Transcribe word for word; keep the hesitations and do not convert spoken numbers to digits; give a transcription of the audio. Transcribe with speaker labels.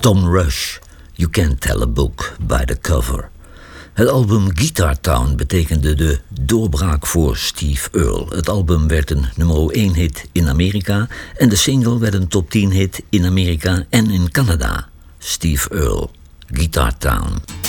Speaker 1: Tom Rush, You Can't Tell a Book by the Cover. Het album Guitar Town betekende de doorbraak voor Steve Earle. Het album werd een nummer één hit in Amerika en de single werd een top tien hit in Amerika en in Canada. Steve Earle, Guitar Town.